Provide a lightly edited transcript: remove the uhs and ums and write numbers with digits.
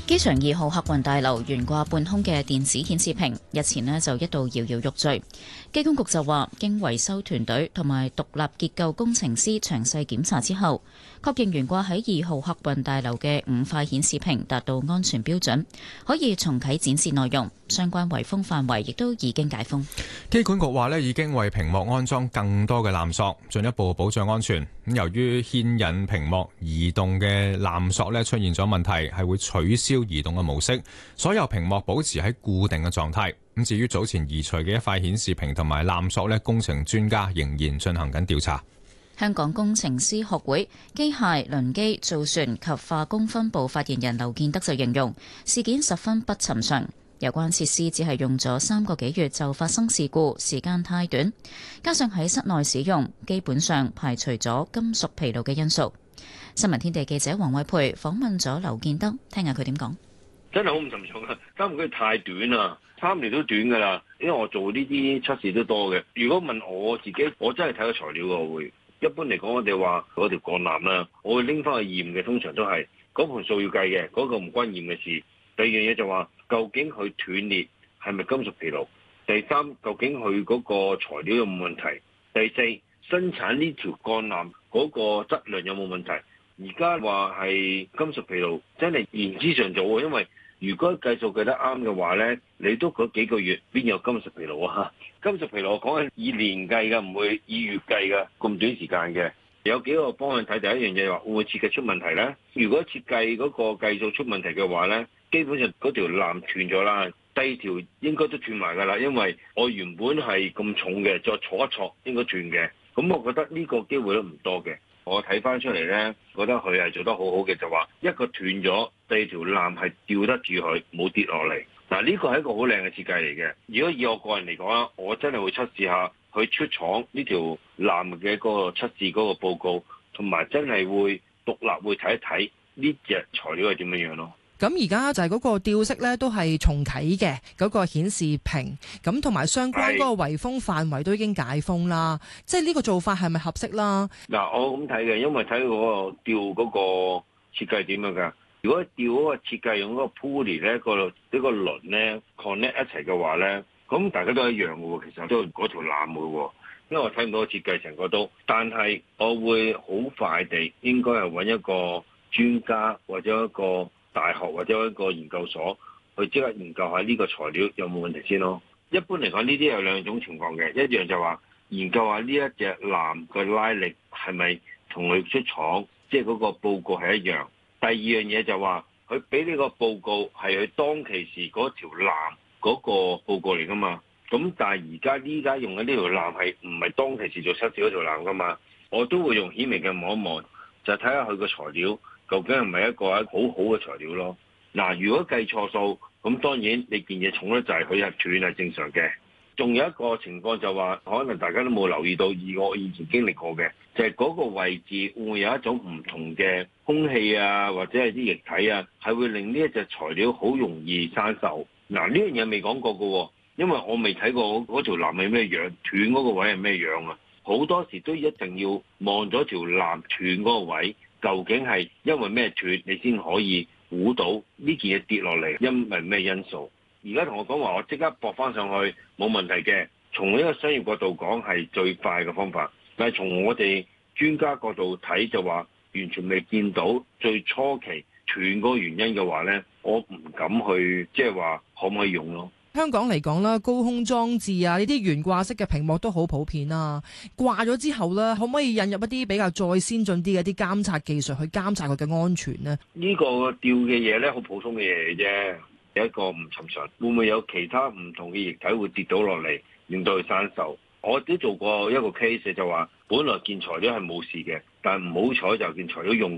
機場2號客運大樓懸掛半空嘅電子顯示屏，日前就一度搖搖欲墜。機管局就話，經維修團隊同埋獨立結構工程師詳細檢查之後，確認懸掛喺2號客運大樓嘅5塊顯示屏達到安全標準，可以重啟展示內容。相關圍封範圍亦都已經解封。 機管局話已經為屏幕安裝更多嘅纜索，進一步保障安全。由於牽引屏幕移動嘅纜索出現咗問題，係會取消移動嘅模式，所有屏幕保持喺固定嘅狀態。咁至於早前移除嘅一塊顯示屏同埋纜索工程專家仍然進行緊調查。 香港工程師學會機械、輪機、造船及化工分部發言人劉建德就形容事件十分不尋常，有關設施只係用咗3個幾月就發生事故，時間太短，加上喺室內使用，基本上排除咗金屬疲勞嘅因素。新聞天地記者黃偉培訪問咗劉建德，聽下佢點講。 真係好唔尋常啊！3個月太短啦，3年都短噶啦。因為我做呢啲測試都多嘅。如果問我自己，我真係睇個材料嘅會。一般嚟講，我哋話嗰條鋼纜啦，我會拎翻去驗嘅，通常都係嗰盤數要計嘅，嗰個唔關驗嘅事。第二樣嘢就話，究竟佢斷裂係咪金屬疲勞？第三，究竟佢嗰個材料有冇問題？第四，生產呢條鋼纜嗰個質量有冇問題？而家話係金屬疲勞，真係言之尚早喎。因為如果計數計得啱嘅話呢，你都嗰幾個月邊有金屬疲勞啊？金屬疲勞我講係以年計嘅，唔會以月計嘅，咁短時間嘅。有幾個方向睇，第一樣嘢話會唔會設計出問題呢？如果設計嗰個計數出問題嘅話呢，基本上嗰條纜斷咗啦，第二條應該都斷埋㗎啦。因為我原本係咁重嘅，再挫一挫應該斷嘅。咁我覺得呢個機會都唔多嘅。我睇翻出嚟呢，覺得佢係做得好好嘅，就話一個斷咗，第二條纜係吊得住佢，冇跌落嚟。嗱，呢個係一個好靚嘅設計嚟嘅。如果以我個人嚟講啦，我真係會測試下佢出廠呢條纜嘅嗰個測試嗰個報告，同埋真係會獨立會睇一睇呢隻材料係點樣樣咯。 咁而家就係嗰個吊飾咧，都係重啟嘅嗰個顯示屏，咁同埋相關嗰個圍封範圍都已經解封啦。即係呢個做法係咪合適啦？ 嗱，我咁睇嘅，因為睇嗰個吊嗰個設計點樣㗎。如果吊嗰個設計用嗰個 pulley 咧，呢個輪咧 connect 一齊嘅話咧，咁大家都一樣嘅喎。其實都係嗰條纜嘅喎，因為我睇唔到個設計成個都。但係我會好快地應該係揾一個專家或者一個大學或者一個研究所去即刻研究下呢個材料有冇問題先咯。一般嚟講，呢啲有兩種情況嘅，一樣就話研究下呢一隻纜嘅拉力係咪同佢出廠即係嗰個報告係一樣。第二樣嘢就話佢俾呢個報告係佢當其時嗰條纜嗰個報告嚟噶嘛。咁但係而家用緊呢條纜係唔係當其時做測試嗰條纜噶嘛？我都會用顯微鏡望一望，就睇下佢個材料究竟係咪一個好好嘅材料咯。嗱，如果計錯數，咁當然你件嘢重咧就係佢係斷係正常嘅。仲有一個情況就話，可能大家都冇留意到，而我以前經歷過嘅，就係嗰個位置會唔會有一種唔同嘅空氣啊，或者係啲液體啊，係會令呢一隻材料好容易生鏽。嗱，呢樣嘢未講過嘅，因為我未睇過嗰條纜係咩樣，斷嗰個位係咩樣啊。好多時都一定要望咗條纜斷嗰個位，究竟係因為咩斷，你先可以估到呢件嘢跌落嚟因為咩因素。而家同我講話，我即刻駁翻上去冇問題嘅。從呢個商業角度講係最快嘅方法，但係從我哋專家角度睇就話完全未見到最初期斷嗰個原因嘅話呢，我唔敢去即係話可唔可以用咯。 香港嚟講啦，高空裝置啊，呢啲懸掛式嘅屏幕都好普遍啊。掛咗之後呢，可唔可以引入一啲比較再先進啲嘅一啲監察技術去監察佢嘅安全呢？ 呢個吊嘅嘢呢，好普通嘅嘢啫。有一個唔尋常，會唔會有其他唔同嘅液體會跌到落嚟，令到佢生鏽？我都做過一個 case，就話本來件材料係冇事嘅，但係唔好彩就件材料用